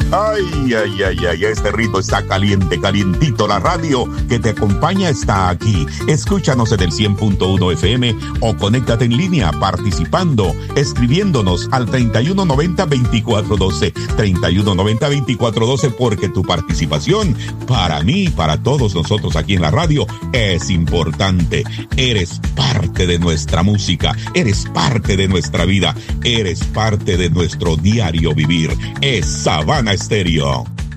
Ay, ay, ay, ay, este ritmo está caliente, calientito. La radio que te acompaña está aquí. Escúchanos en el 100.1 FM o conéctate en línea participando, escribiéndonos al 3190-2412. 3190-2412, porque tu participación, para mí, para todos nosotros aquí en la radio, es importante. Eres parte de nuestra música, eres parte de nuestra vida, eres parte de nuestro diario vivir. Es Sabana Estéreo.